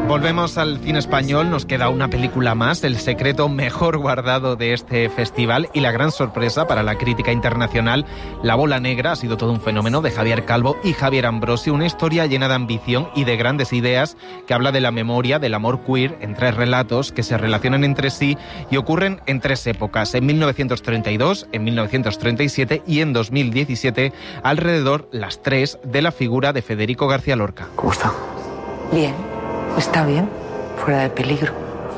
Volvemos al cine español, nos queda una película más, el secreto mejor guardado de este festival y la gran sorpresa para la crítica internacional, La bola negra, ha sido todo un fenómeno, de Javier Calvo y Javier Ambrosio, una historia llena de ambición y de grandes ideas que habla de la memoria, del amor queer, en 3 relatos que se relacionan entre sí y ocurren en 3 épocas, en 1932, en 1937 y en 2017, alrededor las 3 de la figura de Federico García Lorca. ¿Cómo está? Bien. Está bien, fuera de peligro.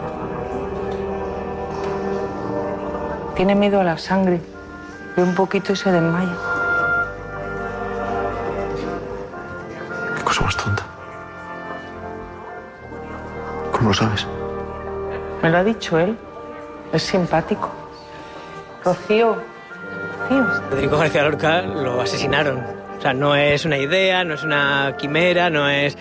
Tiene miedo a la sangre. Ve un poquito y se desmaya. Qué cosa más tonta. ¿Cómo lo sabes? Me lo ha dicho él. Es simpático. Rocío. Federico García Lorca lo asesinaron. O sea, no es una idea, no es una quimera, no es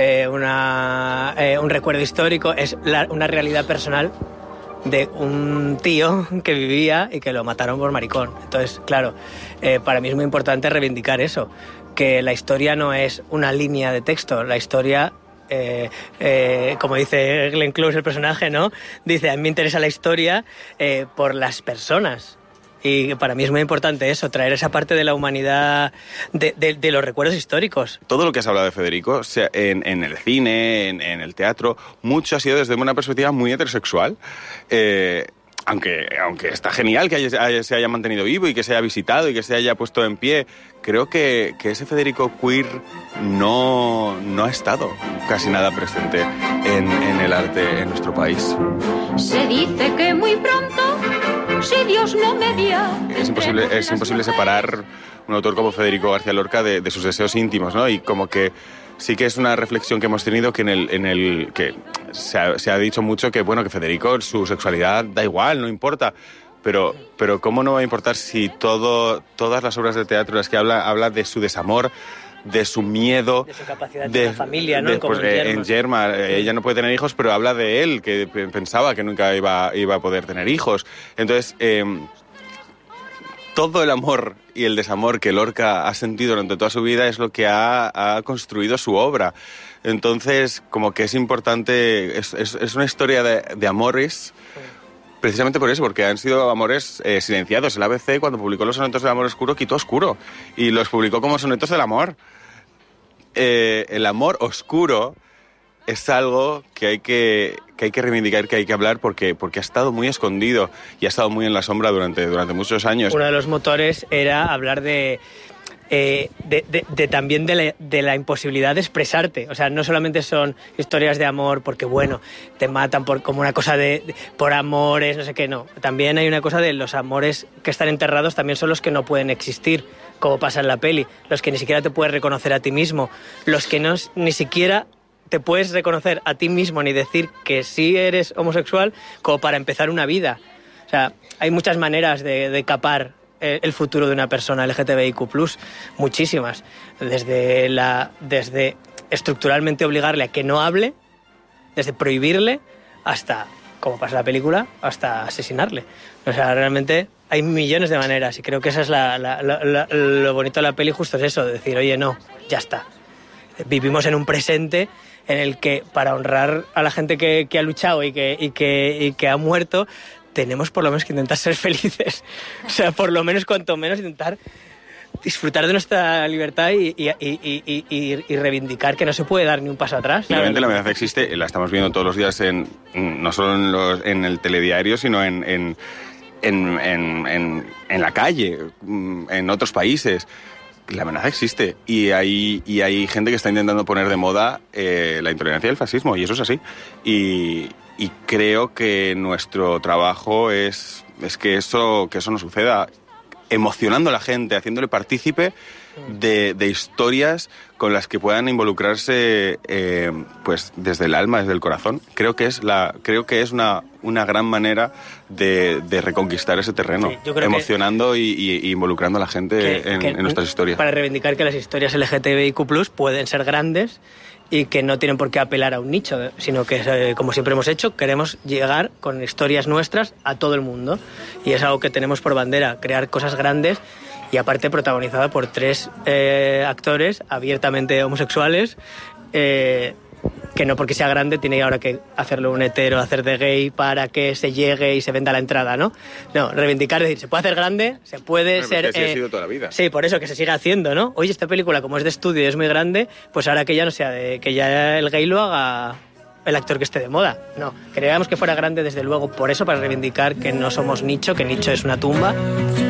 un recuerdo histórico, es una realidad personal de un tío que vivía y que lo mataron por maricón. Entonces, claro, para mí es muy importante reivindicar eso, que la historia no es una línea de texto, la historia... como dice Glenn Close, el personaje, ¿no? Dice, a mí me interesa la historia por las personas. Y para mí es muy importante eso, traer esa parte de la humanidad, de los recuerdos históricos. Todo lo que has hablado de Federico, sea en el cine, en el teatro, mucho ha sido desde una perspectiva muy heterosexual. Aunque está genial que se haya mantenido vivo y que se haya visitado y que se haya puesto en pie, creo que ese Federico queer no ha estado casi nada presente en el arte en nuestro país. Se dice que muy pronto, si Dios no media... Es imposible separar un autor como Federico García Lorca de sus deseos íntimos, ¿no? Y como que sí que es una reflexión que hemos tenido que en el que se ha dicho mucho que, bueno, que Federico, su sexualidad da igual, no importa. Pero ¿cómo no va a importar si todas las obras de teatro en las que habla de su desamor, de su miedo, de su capacidad de la familia, ¿no? Como en Yerma, ella no puede tener hijos, pero habla de él, que pensaba que nunca iba a poder tener hijos. Entonces, todo el amor y el desamor que Lorca ha sentido durante toda su vida es lo que ha construido su obra. Entonces, como que es importante, es una historia de amores, precisamente por eso, porque han sido amores silenciados. El ABC, cuando publicó los sonetos del amor oscuro, quitó oscuro y los publicó como sonetos del amor. El amor oscuro es algo que hay que reivindicar, que hay que hablar, porque ha estado muy escondido y ha estado muy en la sombra durante muchos años. Uno de los motores era hablar también de la imposibilidad de expresarte. O sea, no solamente son historias de amor porque, bueno, te matan como una cosa por amores, no sé qué, no. También hay una cosa de los amores que están enterrados, también son los que no pueden existir, como pasa en la peli. Los que ni siquiera te puedes reconocer a ti mismo. Los que ni siquiera te puedes reconocer a ti mismo ni decir que sí eres homosexual como para empezar una vida. O sea, hay muchas maneras de capar el futuro de una persona LGTBIQ+, muchísimas. Desde estructuralmente obligarle a que no hable, desde prohibirle, hasta, como pasa en la película, hasta asesinarle. O sea, realmente hay millones de maneras y creo que esa es lo bonito de la peli, justo es eso, de decir, oye, no, ya está. Vivimos en un presente en el que, para honrar a la gente que ha luchado y que ha muerto, tenemos por lo menos que intentar ser felices. O sea, por lo menos, cuanto menos, intentar disfrutar de nuestra libertad y reivindicar que no se puede dar ni un paso atrás. Realmente la amenaza existe, la estamos viendo todos los días, no solo en el telediario, sino en la calle, en otros países. La amenaza existe y hay gente que está intentando poner de moda la intolerancia y el fascismo, y eso es así. Y creo que nuestro trabajo es que eso no suceda, emocionando a la gente, haciéndole partícipe de historias con las que puedan involucrarse pues desde el alma, desde el corazón. Creo que es una gran manera de reconquistar ese terreno, sí, emocionando y involucrando a la gente en nuestras historias. Para reivindicar que las historias LGTBIQ+ pueden ser grandes y que no tienen por qué apelar a un nicho, sino que, como siempre hemos hecho, queremos llegar con historias nuestras a todo el mundo. Y es algo que tenemos por bandera, crear cosas grandes, y aparte protagonizada por 3 actores abiertamente homosexuales, que no porque sea grande tiene ahora que hacerlo un hetero, hacer de gay para que se llegue y se venda la entrada, ¿no? No, reivindicar, es decir, se puede hacer grande, se puede ser... Así ha sido toda la vida. Sí, por eso, que se siga haciendo, ¿no? Oye, esta película, como es de estudio y es muy grande, pues ahora que ya no sea que ya el gay lo haga el actor que esté de moda. No, queríamos que fuera grande desde luego por eso, para reivindicar que no somos nicho, que nicho es una tumba.